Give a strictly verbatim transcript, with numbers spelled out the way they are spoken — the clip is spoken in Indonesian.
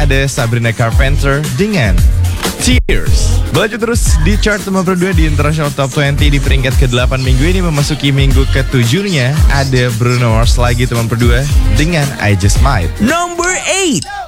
ada Sabrina Carpenter dengan Tears. Berlanjut terus di chart nomor dua di International Top dua puluh di peringkat ke delapan minggu ini memasuki minggu ketujuhnya ada Bruno Mars lagi teman berdua dengan I Just Might. Number eight.